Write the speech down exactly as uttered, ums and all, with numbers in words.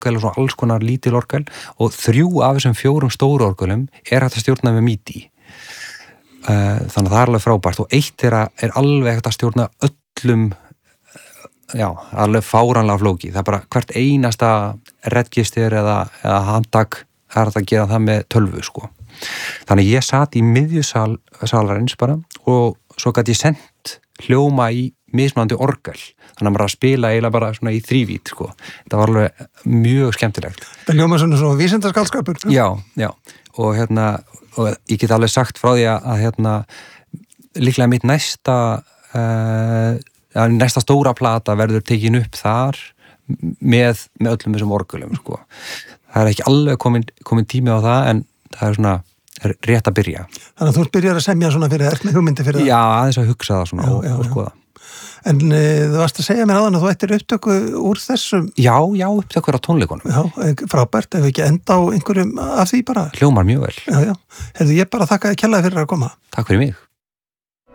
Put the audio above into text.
orgel og svona alls konar lítil orgel og þrjú af þessum fjórum stóru orgelum er hægt að stjórna með MIDI. Uh, þannig að það er alveg frábært og eitt er, að, er alveg hægt að stjórna öllum, já, alveg fáranlega flókið. Það er bara hvert einasta registir eða, eða handtak er hægt að gera það með tölvu, sko. Þannig ég satt í miðjusal salarins bara og svo gæti ég sendt hljóma í mismunandi orgel. Þannig að maður að spila eiginlega bara svona í þrívít, sko. Það var alveg mjög skemmtilegt. Það hljóma svona svona vísindaskaldskapur. Já, já. Og hérna, og ég get alveg sagt frá því að, að hérna, líklega mitt næsta, uh, næsta stóra plata verður tekin upp þar með, með öllum þessum orgelum, sko. Það er ekki alveg komin, komin tími á það, en það er svona er rétt að byrja. Þannig að þú byrjar að semja svona fyrir það, með hugmyndi fyrir það? Já, aðeins að hugsa það svona já, og, já, og skoða. En e, þú varst að segja mér áðan að þú ættir upptöku úr þessum? Já, já, upptökur á tónleikunum. Já, frábært, ef ekki enda á einhverjum af því bara? Hljómar mjög vel. Já, já. Herðu, ég bara þakka þér kærlega fyrir að koma. Takk fyrir mig.